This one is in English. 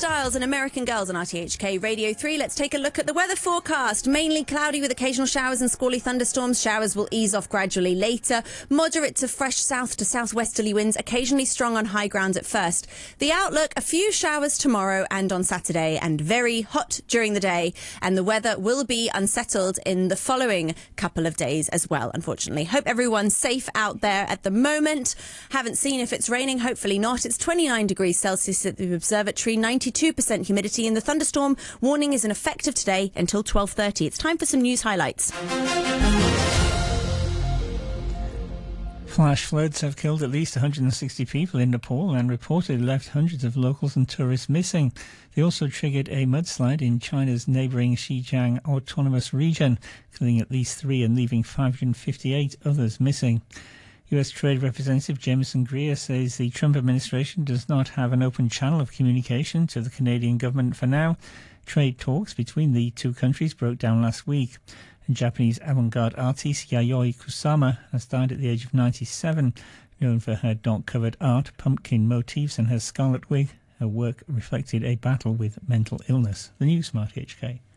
Styles and American Girls on RTHK Radio 3. Let's take a look at the weather forecast. Mainly cloudy with occasional showers and squally thunderstorms. Showers will ease off gradually later. Moderate to fresh south to southwesterly winds, occasionally strong on high ground at first. The outlook, a few showers tomorrow and on Saturday, and very hot during the day. And the weather will be unsettled in the following couple of days as well, unfortunately. Hope everyone's safe out there at the moment. Haven't seen if it's raining, hopefully not. It's 29 degrees Celsius at the observatory, 92% humidity, and the thunderstorm warning is in effect today until 12:30. It's time for some news highlights. Flash floods have killed at least 160 people in Nepal and reportedly left hundreds of locals and tourists missing. They also triggered a mudslide in China's neighbouring Xinjiang Autonomous Region, killing at least 3 and leaving 558 others missing. US Trade Representative Jameson Greer says the Trump administration does not have an open channel of communication to the Canadian government for now. Trade talks between the two countries broke down last week. And Japanese avant-garde artist Yayoi Kusama has died at the age of 97. Known for her dog-covered art, pumpkin motifs and her scarlet wig, her work reflected a battle with mental illness. The News, Smart HK.